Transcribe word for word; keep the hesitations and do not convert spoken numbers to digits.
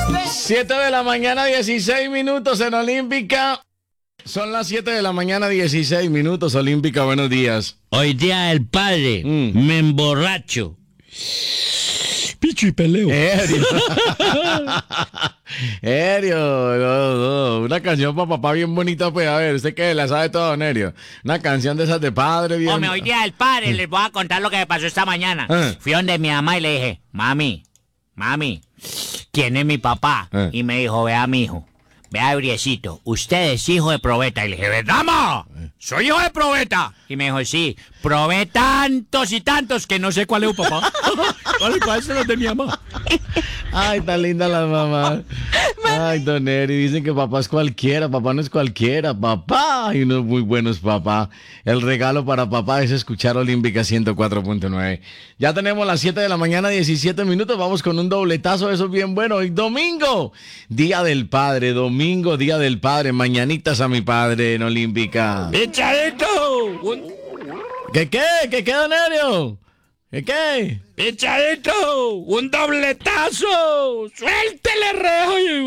siete de la mañana, dieciséis minutos en Olímpica. Son las siete de la mañana, dieciséis minutos, Olímpica, buenos días. Hoy día del padre, Mm. me emborracho. Picho y peleo. Erio. Erio, no, no. Una canción para papá bien bonita, pues, a ver, usted que la sabe todo, Nerio. Una canción de esas de padre, bien. Hombre, hoy día del padre, les voy a contar lo que me pasó esta mañana. Eh. Fui donde mi mamá y le dije, mami, mami, ¿quién es mi papá? Eh. Y me dijo, vea, mi hijo, vea, Briecito, usted es hijo de Probeta. Y le dije, ¿verdad, ma? ¿Soy hijo de Probeta? Y me dijo, sí, probé tantos y tantos que no sé cuál es un papá. ¿Cuál, cuál es el de mi mamá? Ay, tan linda la mamá. Ay, don Eri, dicen que papá es cualquiera, papá no es cualquiera, papá. Hay unos muy buenos papá. El regalo para papá es escuchar Olímpica ciento cuatro punto nueve. Ya tenemos las siete de la mañana, diecisiete minutos. Vamos con un dobletazo, eso es bien bueno. Hoy domingo, Día del Padre, domingo, Día del Padre. Mañanitas a mi padre en Olímpica. ¡Pichadito! Un... ¿Qué qué? ¿Qué qué, don Eri? ¿Qué qué? ¡Pichadito! ¡Un dobletazo! ¡Suéltele, rejo!